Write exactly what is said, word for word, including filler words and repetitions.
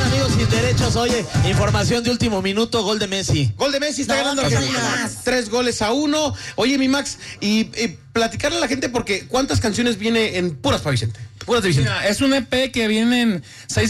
amigos sin derechos. Oye, información de último minuto, gol de Messi. Gol de Messi, está No, ganando ¿qué Argentina. más? Tres goles a uno. Oye, mi Max, y, y platicarle a la gente porque ¿cuántas canciones viene en puras para Vicente? Puras de Vicente. Mira, es un E P que vienen seis